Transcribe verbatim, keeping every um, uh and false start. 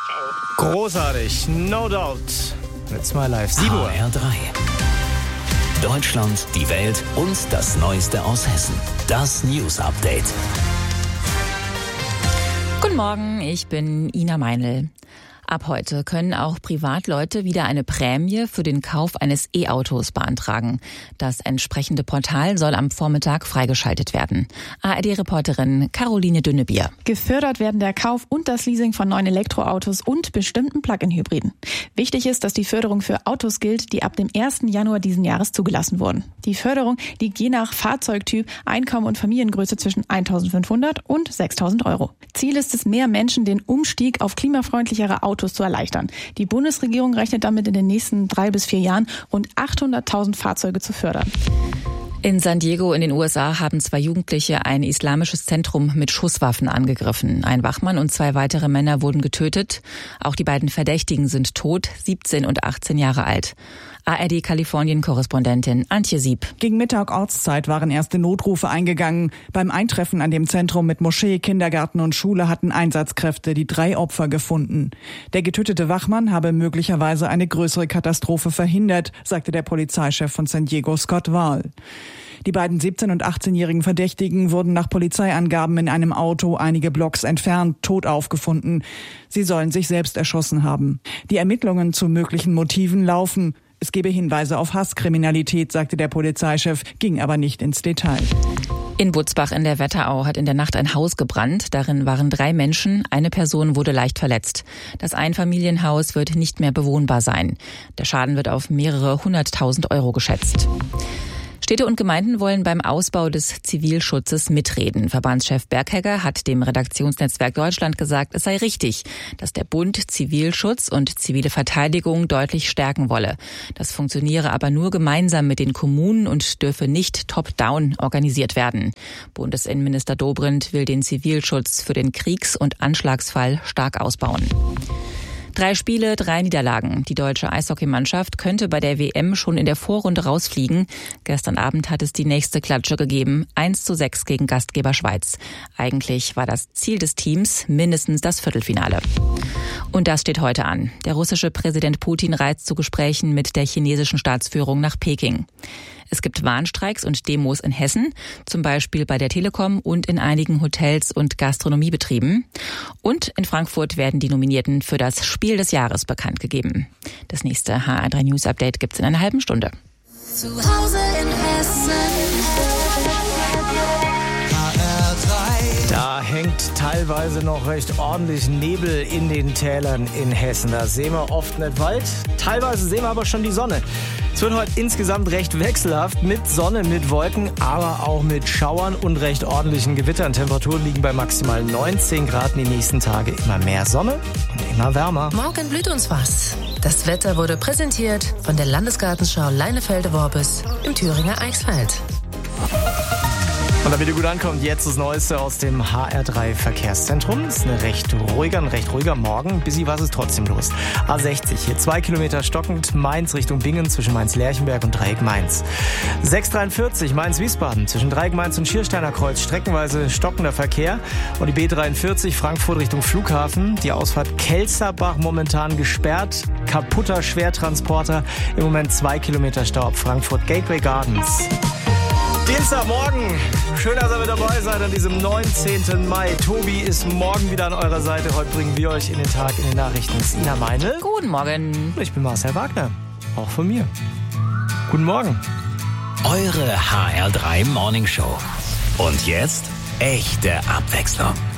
Großartig, no doubt. It's my life. sieben Uhr. H R drei. Deutschland, die Welt und das Neueste aus Hessen. Das News Update. Guten Morgen, ich bin Ina Meinl. Ab heute können auch Privatleute wieder eine Prämie für den Kauf eines E-Autos beantragen. Das entsprechende Portal soll am Vormittag freigeschaltet werden. A R D-Reporterin Caroline Dünnebier. Gefördert werden der Kauf und das Leasing von neuen Elektroautos und bestimmten Plug-in-Hybriden. Wichtig ist, dass die Förderung für Autos gilt, die ab dem ersten Januar diesen Jahres zugelassen wurden. Die Förderung liegt je nach Fahrzeugtyp, Einkommen und Familiengröße zwischen eintausendfünfhundert und sechstausend Euro. Ziel ist es, mehr Menschen den Umstieg auf klimafreundlichere Autos zu erleichtern. Die Bundesregierung rechnet damit in den nächsten drei bis vier Jahren rund achthunderttausend Fahrzeuge zu fördern. In San Diego in den U S A haben zwei Jugendliche ein islamisches Zentrum mit Schusswaffen angegriffen. Ein Wachmann und zwei weitere Männer wurden getötet. Auch die beiden Verdächtigen sind tot, siebzehn und achtzehn Jahre alt. A R D-Kalifornien-Korrespondentin Antje Sieb. Gegen Mittag Ortszeit waren erste Notrufe eingegangen. Beim Eintreffen an dem Zentrum mit Moschee, Kindergarten und Schule hatten Einsatzkräfte die drei Opfer gefunden. Der getötete Wachmann habe möglicherweise eine größere Katastrophe verhindert, sagte der Polizeichef von San Diego, Scott Wahl. Die beiden siebzehn- und achtzehnjährigen Verdächtigen wurden nach Polizeiangaben in einem Auto einige Blocks entfernt tot aufgefunden. Sie sollen sich selbst erschossen haben. Die Ermittlungen zu möglichen Motiven laufen. Es gebe Hinweise auf Hasskriminalität, sagte der Polizeichef, ging aber nicht ins Detail. In Butzbach in der Wetterau hat in der Nacht ein Haus gebrannt. Darin waren drei Menschen. Eine Person wurde leicht verletzt. Das Einfamilienhaus wird nicht mehr bewohnbar sein. Der Schaden wird auf mehrere hunderttausend Euro geschätzt. Städte und Gemeinden wollen beim Ausbau des Zivilschutzes mitreden. Verbandschef Berghegger hat dem Redaktionsnetzwerk Deutschland gesagt, es sei richtig, dass der Bund Zivilschutz und zivile Verteidigung deutlich stärken wolle. Das funktioniere aber nur gemeinsam mit den Kommunen und dürfe nicht top-down organisiert werden. Bundesinnenminister Dobrindt will den Zivilschutz für den Kriegs- und Anschlagsfall stark ausbauen. Drei Spiele, drei Niederlagen. Die deutsche Eishockeymannschaft könnte bei der W M schon in der Vorrunde rausfliegen. Gestern Abend hat es die nächste Klatsche gegeben. eins zu sechs gegen Gastgeber Schweiz. Eigentlich war das Ziel des Teams mindestens das Viertelfinale. Und das steht heute an. Der russische Präsident Putin reist zu Gesprächen mit der chinesischen Staatsführung nach Peking. Es gibt Warnstreiks und Demos in Hessen, zum Beispiel bei der Telekom und in einigen Hotels und Gastronomiebetrieben. Und in Frankfurt werden die Nominierten für das Spiel des Jahres bekannt gegeben. Das nächste H R drei News Update gibt's in einer halben Stunde. Zu Hause in Hessen. Da hängt teilweise noch recht ordentlich Nebel in den Tälern in Hessen. Da sehen wir oft nicht Wald, teilweise sehen wir aber schon die Sonne. Es wird heute insgesamt recht wechselhaft mit Sonne, mit Wolken, aber auch mit Schauern und recht ordentlichen Gewittern. Temperaturen liegen bei maximal neunzehn Grad. In den nächsten Tagen immer mehr Sonne und immer wärmer. Morgen blüht uns was. Das Wetter wurde präsentiert von der Landesgartenschau Leinefelde-Worbis im Thüringer Eichsfeld. Und damit ihr gut ankommt, jetzt das Neueste aus dem H R drei Verkehrszentrum. Es ist eine recht ruhiger, ein recht ruhiger Morgen. Busy was ist trotzdem los. A sechzig, hier zwei Kilometer stockend, Mainz Richtung Bingen zwischen Mainz-Lerchenberg und Dreieck Mainz. sechs dreiundvierzig, Mainz-Wiesbaden zwischen Dreieck Mainz und Schiersteiner Kreuz, streckenweise stockender Verkehr. Und die B dreiundvierzig, Frankfurt Richtung Flughafen. Die Ausfahrt Kelsterbach momentan gesperrt. Kaputter Schwertransporter. Im Moment zwei Kilometer Stau ab Frankfurt Gateway Gardens. Dienstagmorgen. Schön, dass ihr mit dabei seid an diesem neunzehnten Mai. Tobi ist morgen wieder an eurer Seite. Heute bringen wir euch in den Tag in den Nachrichten. Das ist Ina Meinl. Guten Morgen. Ich bin Marcel Wagner. Auch von mir. Guten Morgen. Eure H R drei Morning Show. Und jetzt echte Abwechslung.